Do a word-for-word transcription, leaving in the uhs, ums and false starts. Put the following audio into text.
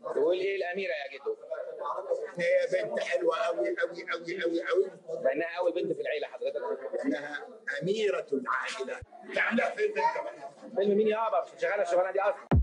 تقول ايه الاميره يا جدو؟ هي بنت حلوه قوي قوي قوي قوي قوي، لانها اول بنت في العيله حضرتك. انها اميره العائله. تعملها فيلم انت بقى. فيلم مين يابا؟ مش شغاله الشغلانه دي اصلا.